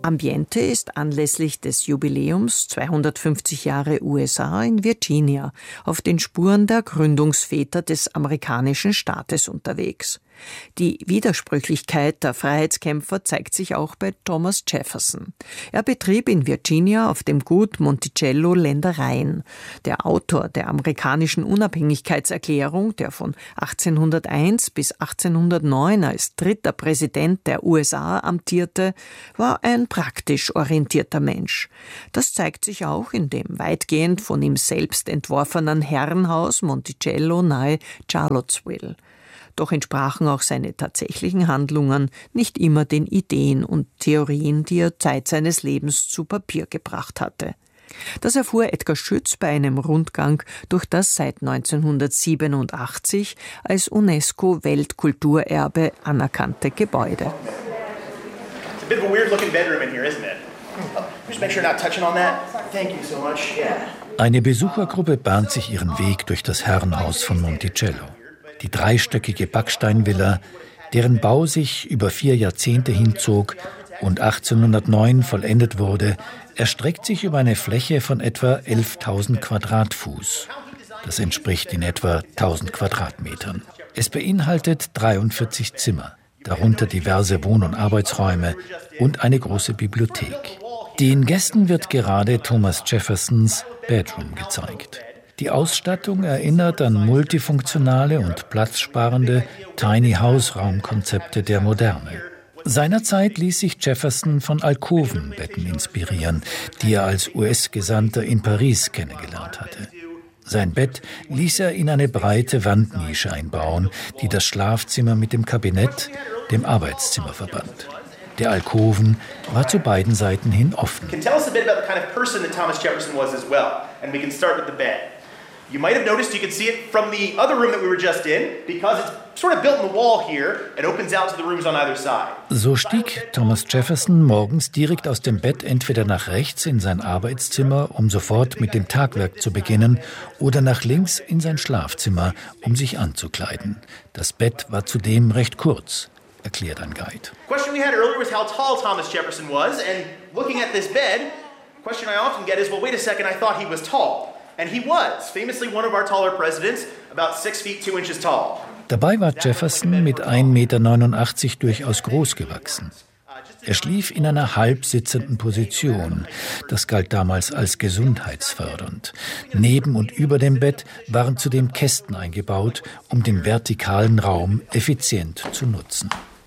Ambiente ist anlässlich des Jubiläums 250 Jahre USA in Virginia auf den Spuren der Gründungsväter des amerikanischen Staates unterwegs. Die Widersprüchlichkeit der Freiheitskämpfer zeigt sich auch bei Thomas Jefferson. Er betrieb in Virginia auf dem Gut Monticello Ländereien. Der Autor der amerikanischen Unabhängigkeitserklärung, der von 1801 bis 1809 als dritter Präsident der USA amtierte, war ein praktisch orientierter Mensch. Das zeigt sich auch in dem weitgehend von ihm selbst entworfenen Herrenhaus Monticello nahe Charlottesville. Doch entsprachen auch seine tatsächlichen Handlungen nicht immer den Ideen und Theorien, die er Zeit seines Lebens zu Papier gebracht hatte. Das erfuhr Edgar Schütz bei einem Rundgang durch das seit 1987 als UNESCO-Weltkulturerbe anerkannte Gebäude. It's a bit of a weird-looking bedroom in here, isn't it? Just make sure you're not touching on that. Thank you so much. Yeah. Eine Besuchergruppe bahnt sich ihren Weg durch das Herrenhaus von Monticello. Die dreistöckige Backsteinvilla, deren Bau sich über 4 Jahrzehnte hinzog und 1809 vollendet wurde, erstreckt sich über eine Fläche von etwa 11.000 Quadratfuß. Das entspricht in etwa 1.000 Quadratmetern. Es beinhaltet 43 Zimmer, darunter diverse Wohn- und Arbeitsräume und eine große Bibliothek. Den Gästen wird gerade Thomas Jeffersons Bedroom gezeigt. Die Ausstattung erinnert an multifunktionale und platzsparende Tiny-House-Raumkonzepte der Moderne. Seinerzeit ließ sich Jefferson von Alkovenbetten inspirieren, die er als US-Gesandter in Paris kennengelernt hatte. Sein Bett ließ er in eine breite Wandnische einbauen, die das Schlafzimmer mit dem Kabinett, dem Arbeitszimmer verband. Der Alkoven war zu beiden Seiten hin offen. You might have noticed you could see it from the other room that we were just in, because it's sort of built in the wall here and opens out to the rooms on either side. So stieg Thomas Jefferson morgens direkt aus dem Bett entweder nach rechts in sein Arbeitszimmer, um sofort mit dem Tagwerk zu beginnen, oder nach links in sein Schlafzimmer, um sich anzukleiden. Das Bett war zudem recht kurz, erklärt ein Guide. The question we had earlier was how tall Thomas Jefferson was, and looking at this bed, the question I often get is, well, wait a second, I thought he was tall. And he was, famously one of our taller presidents, about 6 feet 2 inches tall. Dabei war Jefferson mit 1,89 Meter durchaus groß gewachsen. Er schlief in einer halbsitzenden Position. Das galt damals als gesundheitsfördernd. Neben und über dem Bett waren zudem Kästen eingebaut, um den vertikalen Raum effizient zu nutzen.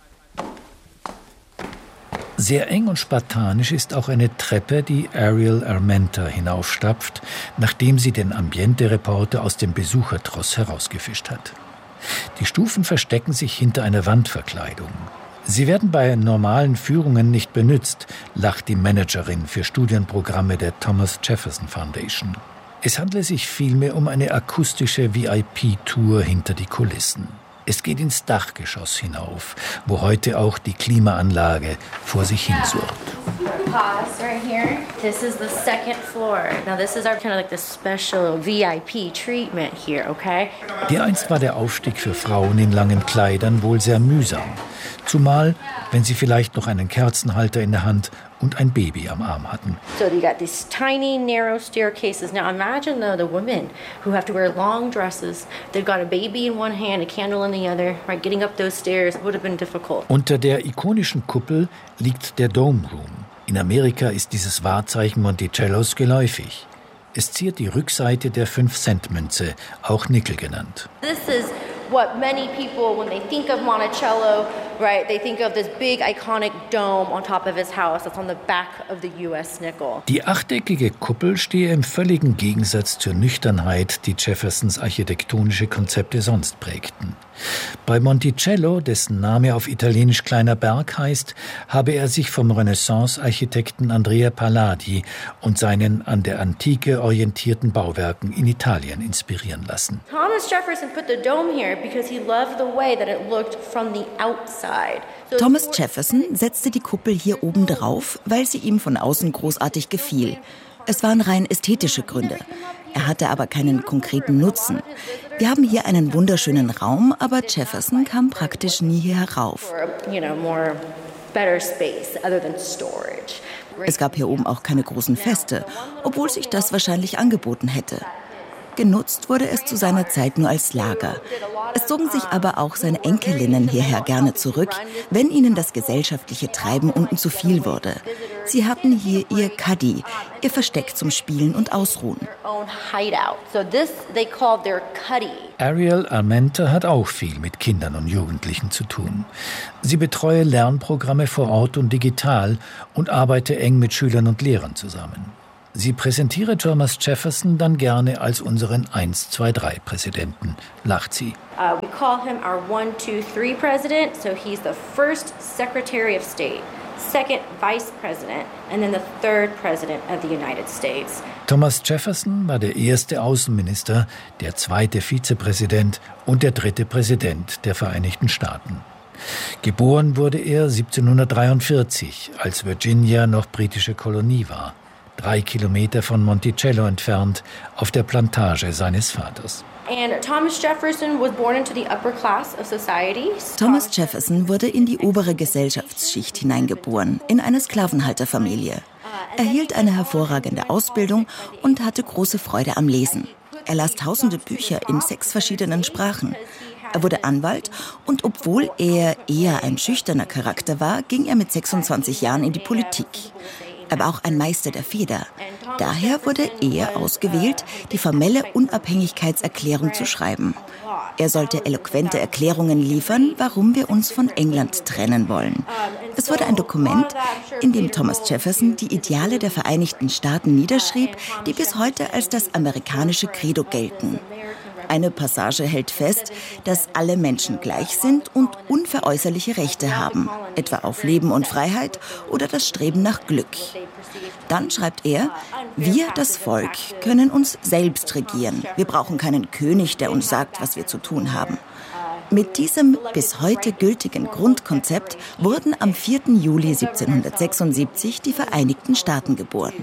Sehr eng und spartanisch ist auch eine Treppe, die Ariel Armenta hinaufstapft, nachdem sie den Ambiente-Reporter aus dem Besuchertross herausgefischt hat. Die Stufen verstecken sich hinter einer Wandverkleidung. Sie werden bei normalen Führungen nicht benutzt, lacht die Managerin für Studienprogramme der Thomas Jefferson Foundation. Es handle sich vielmehr um eine akustische VIP-Tour hinter die Kulissen. Es geht ins Dachgeschoss hinauf, wo heute auch die Klimaanlage vor sich hin surrt. Pause right here. This is the second floor. Now this is our kind of like the special VIP treatment here, okay? Dereinst war der Aufstieg für Frauen in langen Kleidern wohl sehr mühsam. Zumal, wenn sie vielleicht noch einen Kerzenhalter in der Hand und ein Baby am Arm hatten. So you got these tiny, narrow staircases. Now imagine the women who have to wear long dresses. They've got a baby in one hand, a candle in the other. Right, getting up those stairs would have been difficult. Unter der ikonischen Kuppel liegt der Dome Room. In Amerika ist dieses Wahrzeichen Monticellos geläufig. Es ziert die Rückseite der 5-Cent-Münze, auch Nickel genannt. This is what many people, when they think of Monticello, right, they think of this big iconic dome on top of his house. That's on the back of the US nickel. Die achteckige Kuppel stehe im völligen Gegensatz zur Nüchternheit, die Jeffersons architektonische Konzepte sonst prägten. Bei Monticello, dessen Name auf Italienisch kleiner Berg heißt, habe er sich vom Renaissance-Architekten Andrea Palladio und seinen an der Antike orientierten Bauwerken in Italien inspirieren lassen. Thomas Jefferson put the dome here because he loved the way that it looked from the outside. Thomas Jefferson setzte die Kuppel hier oben drauf, weil sie ihm von außen großartig gefiel. Es waren rein ästhetische Gründe. Er hatte aber keinen konkreten Nutzen. Wir haben hier einen wunderschönen Raum, aber Jefferson kam praktisch nie hier herauf. better space other than storage. Es gab hier oben auch keine großen Feste, obwohl sich das wahrscheinlich angeboten hätte. Genutzt wurde es zu seiner Zeit nur als Lager. Es zogen sich aber auch seine Enkelinnen hierher gerne zurück, wenn ihnen das gesellschaftliche Treiben unten zu viel wurde. Sie hatten hier ihr Cuddy, ihr Versteck zum Spielen und Ausruhen. Ariel Armenta hat auch viel mit Kindern und Jugendlichen zu tun. Sie betreue Lernprogramme vor Ort und digital und arbeite eng mit Schülern und Lehrern zusammen. Sie präsentiere Thomas Jefferson dann gerne als unseren 1-2-3-Präsidenten, lacht sie. We call him our 1-2-3 president, so he's the first Secretary of State, second Vice President, and then the third President of the United States. Thomas Jefferson war der erste Außenminister, der zweite Vizepräsident und der dritte Präsident der Vereinigten Staaten. Geboren wurde er 1743, als Virginia noch britische Kolonie war. 3 Kilometer von Monticello entfernt, auf der Plantage seines Vaters. Thomas Jefferson wurde in die obere Gesellschaftsschicht hineingeboren, in eine Sklavenhalterfamilie. Er erhielt eine hervorragende Ausbildung und hatte große Freude am Lesen. Er las tausende Bücher in 6 verschiedenen Sprachen. Er wurde Anwalt und obwohl er eher ein schüchterner Charakter war, ging er mit 26 Jahren in die Politik. Er war auch ein Meister der Feder. Daher wurde er ausgewählt, die formelle Unabhängigkeitserklärung zu schreiben. Er sollte eloquente Erklärungen liefern, warum wir uns von England trennen wollen. Es wurde ein Dokument, in dem Thomas Jefferson die Ideale der Vereinigten Staaten niederschrieb, die bis heute als das amerikanische Credo gelten. Eine Passage hält fest, dass alle Menschen gleich sind und unveräußerliche Rechte haben, etwa auf Leben und Freiheit oder das Streben nach Glück. Dann schreibt er, wir, das Volk, können uns selbst regieren. Wir brauchen keinen König, der uns sagt, was wir zu tun haben. Mit diesem bis heute gültigen Grundkonzept wurden am 4. Juli 1776 die Vereinigten Staaten geboren.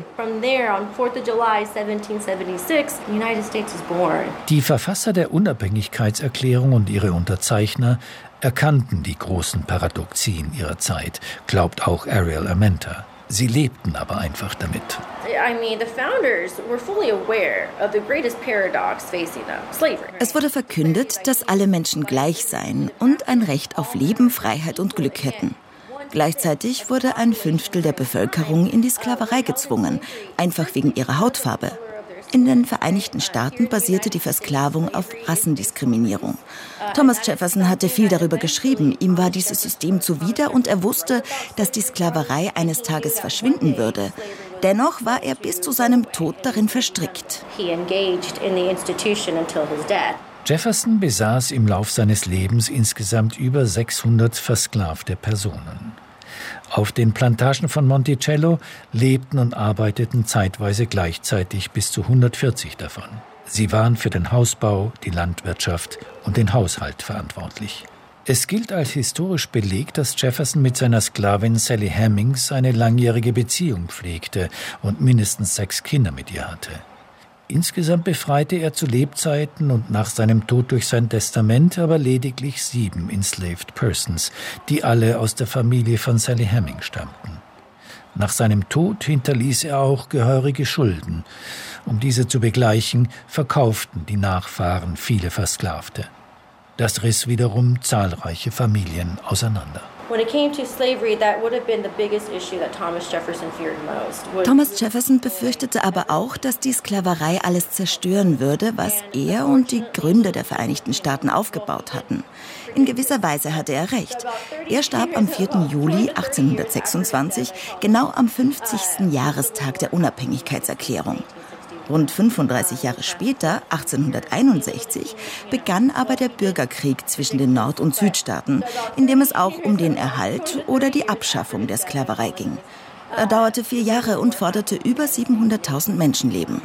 Die Verfasser der Unabhängigkeitserklärung und ihre Unterzeichner erkannten die großen Paradoxien ihrer Zeit, glaubt auch Ariel Armenta. Sie lebten aber einfach damit. Es wurde verkündet, dass alle Menschen gleich seien und ein Recht auf Leben, Freiheit und Glück hätten. Gleichzeitig wurde ein 1/5 der Bevölkerung in die Sklaverei gezwungen, einfach wegen ihrer Hautfarbe. In den Vereinigten Staaten basierte die Versklavung auf Rassendiskriminierung. Thomas Jefferson hatte viel darüber geschrieben. Ihm war dieses System zuwider und er wusste, dass die Sklaverei eines Tages verschwinden würde. Dennoch war er bis zu seinem Tod darin verstrickt. Jefferson besaß im Lauf seines Lebens insgesamt über 600 versklavte Personen. Auf den Plantagen von Monticello lebten und arbeiteten zeitweise gleichzeitig bis zu 140 davon. Sie waren für den Hausbau, die Landwirtschaft und den Haushalt verantwortlich. Es gilt als historisch belegt, dass Jefferson mit seiner Sklavin Sally Hemings eine langjährige Beziehung pflegte und mindestens 6 Kinder mit ihr hatte. Insgesamt befreite er zu Lebzeiten und nach seinem Tod durch sein Testament aber lediglich 7 enslaved persons, die alle aus der Familie von Sally Heming stammten. Nach seinem Tod hinterließ er auch gehörige Schulden. Um diese zu begleichen, verkauften die Nachfahren viele Versklavte. Das riss wiederum zahlreiche Familien auseinander. Thomas Jefferson befürchtete aber auch, dass die Sklaverei alles zerstören würde, was er und die Gründer der Vereinigten Staaten aufgebaut hatten. In gewisser Weise hatte er recht. Er starb am 4. Juli 1826, genau am 50. Jahrestag der Unabhängigkeitserklärung. Rund 35 Jahre später, 1861, begann aber der Bürgerkrieg zwischen den Nord- und Südstaaten, in dem es auch um den Erhalt oder die Abschaffung der Sklaverei ging. Er dauerte 4 Jahre und forderte über 700.000 Menschenleben.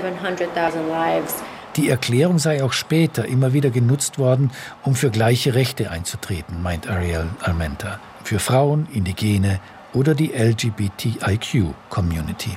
Die Erklärung sei auch später immer wieder genutzt worden, um für gleiche Rechte einzutreten, meint Ariel Armenta. Für Frauen, Indigene oder die LGBTIQ-Community.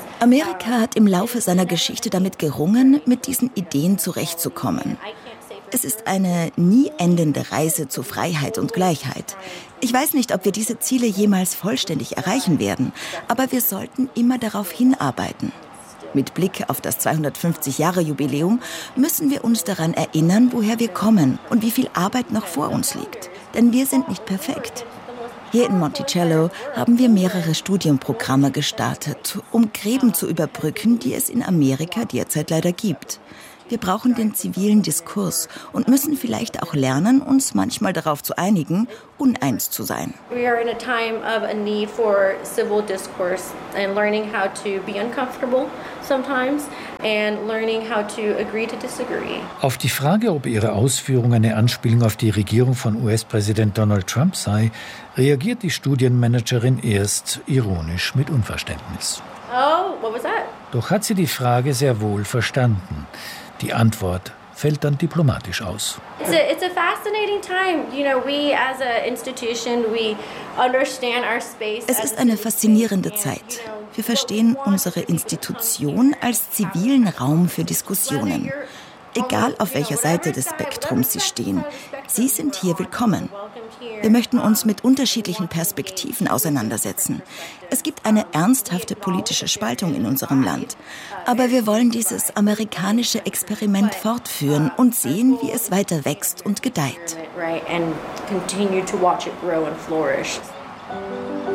Amerika hat im Laufe seiner Geschichte damit gerungen, mit diesen Ideen zurechtzukommen. Es ist eine nie endende Reise zu Freiheit und Gleichheit. Ich weiß nicht, ob wir diese Ziele jemals vollständig erreichen werden, aber wir sollten immer darauf hinarbeiten. Mit Blick auf das 250-Jahre-Jubiläum müssen wir uns daran erinnern, woher wir kommen und wie viel Arbeit noch vor uns liegt. Denn wir sind nicht perfekt. Hier in Monticello haben wir mehrere Studienprogramme gestartet, um Gräben zu überbrücken, die es in Amerika derzeit leider gibt. Wir brauchen den zivilen Diskurs und müssen vielleicht auch lernen, uns manchmal darauf zu einigen, uneins zu sein. We are in a time of a need for civil discourse and learning how to be uncomfortable sometimes and learning how to agree to disagree. Auf die Frage, ob ihre Ausführung eine Anspielung auf die Regierung von US-Präsident Donald Trump sei, reagiert die Studienmanagerin erst ironisch mit Unverständnis. Oh, what was that? Doch hat sie die Frage sehr wohl verstanden. Die Antwort fällt dann diplomatisch aus. It's a fascinating time. You know, we as a institution, we understand our space. Es ist eine faszinierende Zeit. Wir verstehen unsere Institution als zivilen Raum für Diskussionen. Egal auf welcher Seite des Spektrums Sie stehen, Sie sind hier willkommen. Wir möchten uns mit unterschiedlichen Perspektiven auseinandersetzen. Es gibt eine ernsthafte politische Spaltung in unserem Land. Aber wir wollen dieses amerikanische Experiment fortführen und sehen, wie es weiter wächst und gedeiht. Right, and continue to watch it grow and flourish.